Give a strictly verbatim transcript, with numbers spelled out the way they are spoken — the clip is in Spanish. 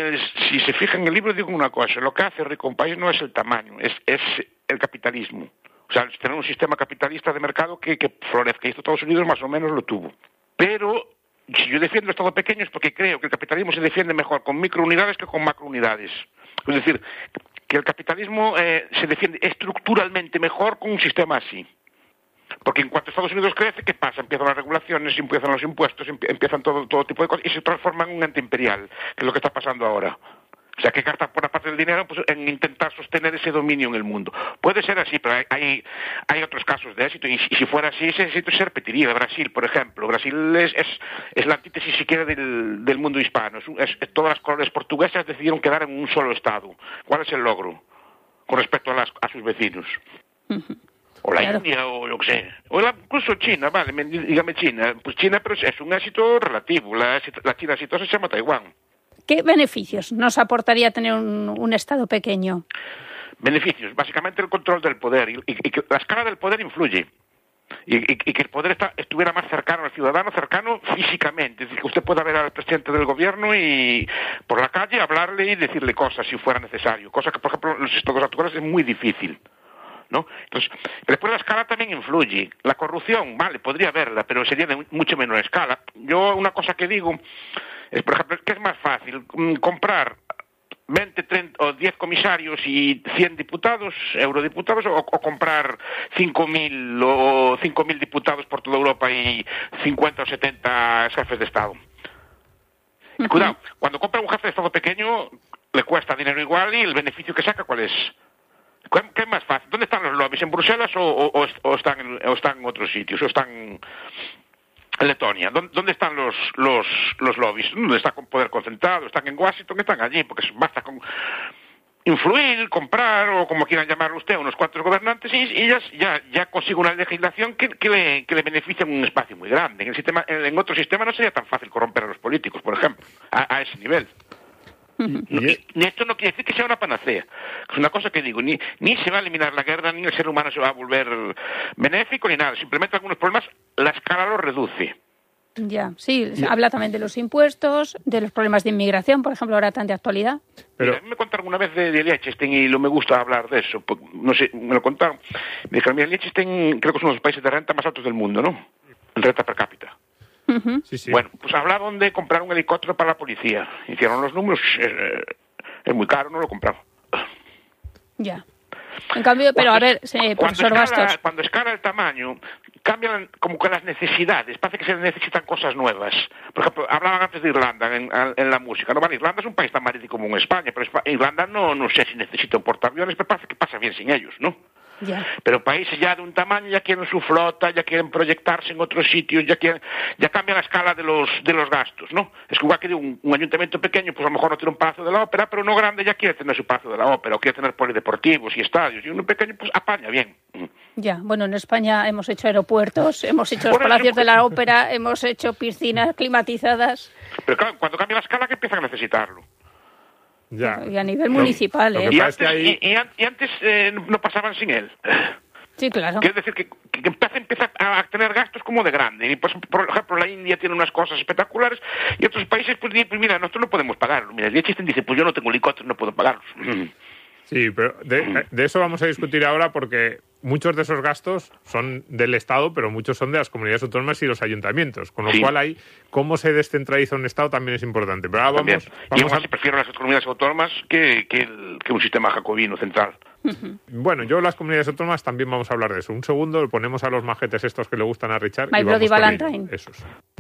eh, si se fijan en el libro, digo una cosa, lo que hace rico un país no es el tamaño, es, es el capitalismo. O sea, tener un sistema capitalista de mercado que, que florezca. Y esto Estados Unidos más o menos lo tuvo. Pero si yo defiendo el Estado pequeño es porque creo que el capitalismo se defiende mejor con microunidades que con macrounidades. Es decir, que el capitalismo eh, se defiende estructuralmente mejor con un sistema así. Porque en cuanto Estados Unidos crece, ¿qué pasa? Empiezan las regulaciones, empiezan los impuestos, empiezan todo, todo tipo de cosas y se transforman en un ente imperial, que es lo que está pasando ahora. O sea, que gastan buena parte del dinero pues, en intentar sostener ese dominio en el mundo. Puede ser así, pero hay, hay, hay otros casos de éxito, y, y si fuera así, ese éxito se repetiría. Brasil, por ejemplo. Brasil es, es, es la antítesis siquiera del, del mundo hispano. Es, es, todas las colonias portuguesas decidieron quedar en un solo estado. ¿Cuál es el logro con respecto a, las, a sus vecinos? Uh-huh. O la claro. India, o lo que sea. O la, incluso China, vale, dígame China. Pues China, pero es un éxito relativo. La, la China exitosa se llama Taiwán. ¿Qué beneficios nos aportaría tener un, un Estado pequeño? Beneficios, básicamente el control del poder. Y, y, y que la escala del poder influye. Y, y, y que el poder está, estuviera más cercano al ciudadano, cercano físicamente. Es decir, que usted pueda ver al presidente del gobierno y por la calle hablarle y decirle cosas si fuera necesario. Cosa que, por ejemplo, en los estados actuales es muy difícil, ¿no? Entonces, después la escala también influye. La corrupción, vale, podría haberla, pero sería de mucho menor escala. Yo una cosa que digo es, por ejemplo, que es más fácil comprar veinte, treinta o diez comisarios y cien diputados, eurodiputados, o, o comprar cinco mil o cinco mil diputados por toda Europa y cincuenta o setenta jefes de Estado. Uh-huh. Y cuidado, cuando compra un jefe de Estado pequeño le cuesta dinero igual y el beneficio que saca, ¿cuál es? ¿Qué es más fácil? ¿Dónde están los lobbies? ¿En Bruselas o, o, o, están, en, o están en otros sitios? ¿O están en Letonia? ¿Dónde están los, los, los lobbies? ¿Dónde está con poder concentrado? ¿Están en Washington? ¿Están allí? Porque basta con influir, comprar, o como quieran llamarlo usted, unos cuantos gobernantes y, y ya, ya, ya consigue una legislación que, que, le, que le beneficia en un espacio muy grande. En, el sistema, en otro sistema no sería tan fácil corromper a los políticos, por ejemplo, a, a ese nivel. No, y, ni esto no quiere decir que sea una panacea. Es una cosa que digo, ni, ni se va a eliminar la guerra, ni el ser humano se va a volver benéfico, ni nada. Simplemente algunos problemas la escala los reduce. Ya, sí, ya. Habla también de los impuestos, de los problemas de inmigración, por ejemplo, ahora tan de actualidad. Pero mira, me contaron una vez de, de Liechtenstein y lo me gusta hablar de eso. No sé, me lo contaron. Me dijeron, mira, Liechtenstein creo que es uno de los países de renta más altos del mundo, ¿no? En renta per cápita. Uh-huh. Sí, sí. Bueno, pues hablaron de comprar un helicóptero para la policía. Hicieron los números, eh, es muy caro, no lo compraba. Ya. En cambio, pero cuando, a ver, eh, profesor cuando escala, Bastos. Cuando escala el tamaño, cambian como que las necesidades. Parece que se necesitan cosas nuevas. Por ejemplo, hablaban antes de Irlanda en, en la música. No, vale, Irlanda es un país tan marítimo como España, pero España, Irlanda no, no sé si necesita un portaaviones, pero parece que pasa bien sin ellos, ¿no? Ya. Pero países ya de un tamaño ya quieren su flota, ya quieren proyectarse en otros sitios, ya quieren, ya cambian la escala de los de los gastos, ¿no? Es que igual que un, un ayuntamiento pequeño, pues a lo mejor no tiene un palacio de la ópera, pero uno grande ya quiere tener su palacio de la ópera, o quiere tener polideportivos y estadios, y uno pequeño pues apaña bien. Ya, bueno, en España hemos hecho aeropuertos, hemos hecho los palacios de la ópera, hemos hecho piscinas climatizadas. Pero claro, cuando cambia la escala que empiezan a necesitarlo. Ya. Y a nivel municipal, ¿eh? Y antes, ahí... y, y, y antes eh, no pasaban sin él. Sí, claro. Quiere decir que, que empieza, empieza a tener gastos como de grande. Y pues, por ejemplo, la India tiene unas cosas espectaculares y otros países, pues, pues mira, nosotros no podemos pagarlo. Mira, el Liechtenstein dice, pues yo no tengo helicóptero, no puedo pagarlos. Sí, pero de, de eso vamos a discutir ahora porque muchos de esos gastos son del Estado, pero muchos son de las comunidades autónomas y los ayuntamientos. Con lo sí. cual, ahí, cómo se descentraliza un Estado también es importante. Pero ahora vamos, vamos y a... si prefiero las comunidades autónomas que, que, el, que un sistema jacobino central. Uh-huh. Bueno, yo las comunidades autónomas también vamos a hablar de eso. Un segundo, ponemos a los majetes estos que le gustan a Richard. My y Bloody vamos Valentine. Esos.